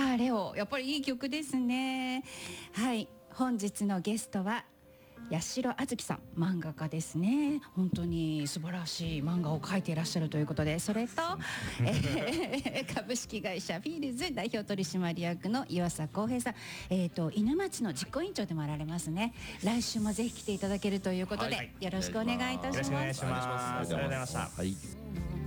あレオ、やっぱりいい曲ですね。はい、本日のゲストは八代あずきさん、漫画家ですね。本当に素晴らしい漫画を描いていらっしゃるということで、それと、株式会社フィールズ代表取締役の岩佐康平さん、犬町の実行委員長でもあられますね。来週もぜひ来ていただけるということで、よろしくお願いいたします。 よろしくお願いします。ありがとうございました。 はい。